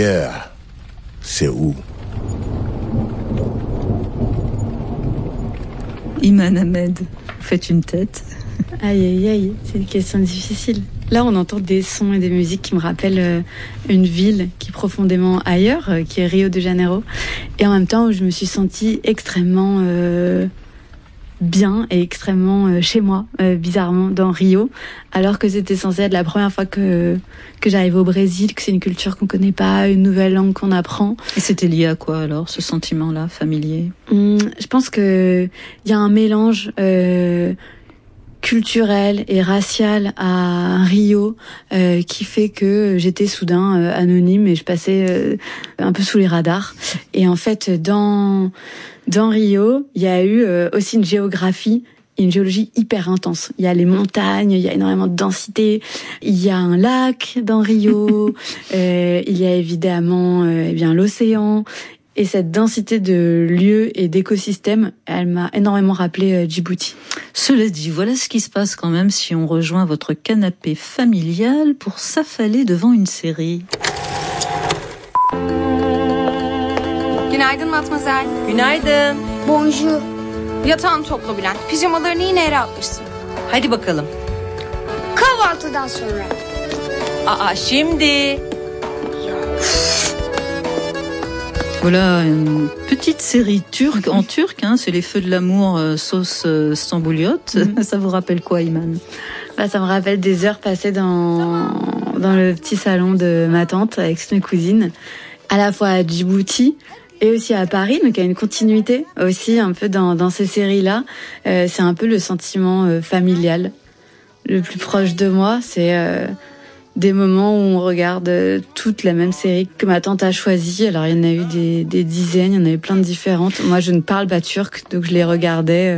Ailleurs, c'est où? Iman Ahmed, vous faites une tête. Aïe, aïe, aïe, c'est une question difficile. Là, on entend des sons et des musiques qui me rappellent une ville qui est profondément ailleurs, qui est Rio de Janeiro. Et en même temps, où je me suis sentie extrêmement bien et extrêmement chez moi, bizarrement, dans Rio. Alors que c'était censé être la première fois que j'arrive au Brésil, que c'est une culture qu'on connaît pas, une nouvelle langue qu'on apprend. Et c'était lié à quoi alors, ce sentiment-là, familier? Je pense que il y a un mélange culturel et racial à Rio qui fait que j'étais soudain anonyme et je passais un peu sous les radars. Et en fait, dans Rio, il y a eu aussi une géographie, une géologie hyper intense. Il y a les montagnes, il y a énormément de densité, il y a un lac dans Rio, il y a évidemment bien l'océan. Et cette densité de lieux et d'écosystèmes, elle m'a énormément rappelé Djibouti. Cela dit, voilà ce qui se passe quand même si on rejoint votre canapé familial pour s'affaler devant une série. Günaydın Matmazel. Günaydın. Bonjour. Yatağını topla Bülent. Pijamalarını yine yere atmışsın. Hadi bakalım. Kahvaltıdan sonra. Aa, şimdi. Voilà, une petite série turque, en turc, hein, c'est les Feux de l'amour sauce stambouliote. Ça vous rappelle quoi, Iman? Ça me rappelle des heures passées dans le petit salon de ma tante avec mes cousines, à la fois à Djibouti et aussi à Paris, donc il y a une continuité aussi un peu dans ces séries-là. C'est un peu le sentiment familial le plus proche de moi, c'est des moments où on regarde toute la même série que ma tante a choisie. Alors, il y en a eu des dizaines, il y en a eu plein de différentes. Moi, je ne parle pas turc, donc je les regardais.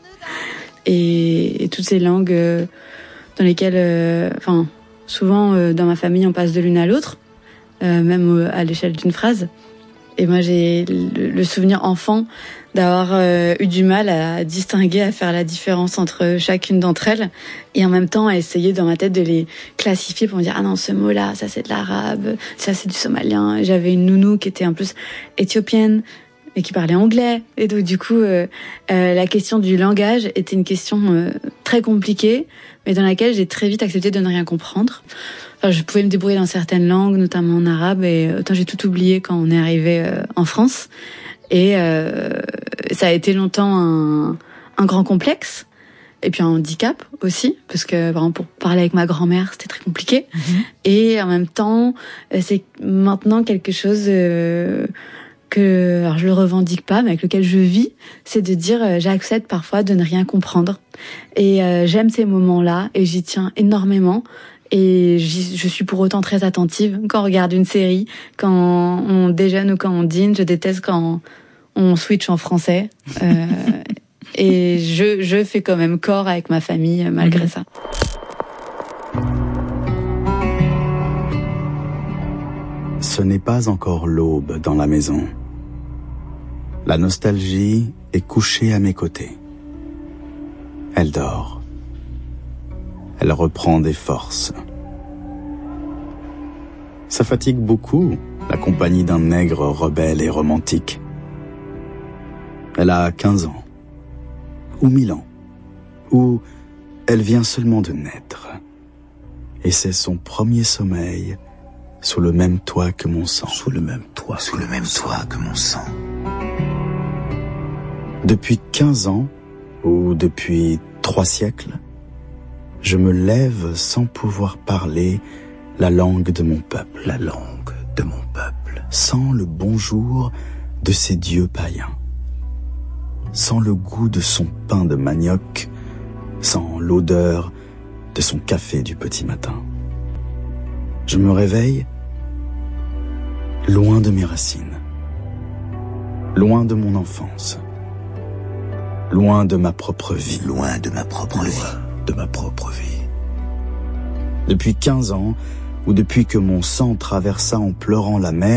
Et toutes ces langues dans lesquelles, souvent, dans ma famille, on passe de l'une à l'autre, même à l'échelle d'une phrase. Et moi, j'ai le souvenir enfant d'avoir eu du mal à distinguer, à faire la différence entre chacune d'entre elles, et en même temps à essayer dans ma tête de les classifier pour me dire ah non, ce mot-là, ça c'est de l'arabe, ça c'est du somalien. J'avais une nounou qui était en plus éthiopienne et qui parlait anglais, et donc du coup la question du langage était une question très compliquée, mais dans laquelle j'ai très vite accepté de ne rien comprendre. Enfin, je pouvais me débrouiller dans certaines langues, notamment en arabe, et autant j'ai tout oublié quand on est arrivé en France. Et ça a été longtemps un grand complexe, et puis un handicap aussi, parce que par exemple, pour parler avec ma grand-mère, c'était très compliqué. Et en même temps, c'est maintenant quelque chose que, alors je le revendique pas, mais avec lequel je vis, c'est de dire j'accepte parfois de ne rien comprendre. Et j'aime ces moments-là, et j'y tiens énormément. Et je suis pour autant très attentive quand on regarde une série, quand on déjeune ou quand on dîne. Je déteste quand on switch en français. Et je fais quand même corps avec ma famille malgré ça. Ce n'est pas encore l'aube dans la maison. La nostalgie est couchée à mes côtés. Elle dort. Elle reprend des forces. Ça fatigue beaucoup, la compagnie d'un nègre rebelle et romantique. Elle a 15 ans, ou 1000 ans, ou elle vient seulement de naître. Et c'est son premier sommeil sous le même toit que mon sang. Sous le même toit que mon sang. Depuis 15 ans, ou depuis 3 siècles, je me lève sans pouvoir parler la langue de mon peuple. La langue de mon peuple. Sans le bonjour de ses dieux païens. Sans le goût de son pain de manioc. Sans l'odeur de son café du petit matin. Je me réveille loin de mes racines. Loin de mon enfance. Loin de ma propre vie. Loin de ma propre vie. Depuis 15 ans, ou depuis que mon sang traversa en pleurant la mer,